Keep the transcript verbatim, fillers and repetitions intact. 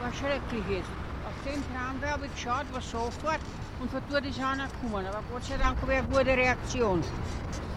was schrecklich ist. Auf den Tram habe ich geschaut, was sofort und von dort ist einer gekommen. Aber Gott sei Dank habe ich eine gute Reaktion.